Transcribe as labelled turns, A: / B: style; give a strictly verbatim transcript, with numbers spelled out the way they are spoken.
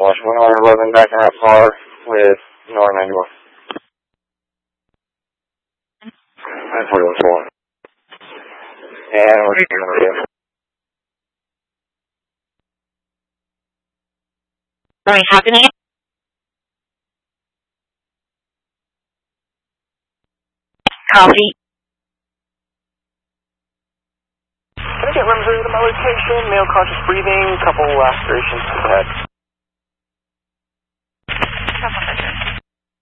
A: one hundred eleven back in that car with Nor ninety-one. nine forty-one four. And we're going to do.
B: Sorry, happening? Coffee.
C: Can I get room zero to my location? Male conscious breathing, couple aspirations to the head.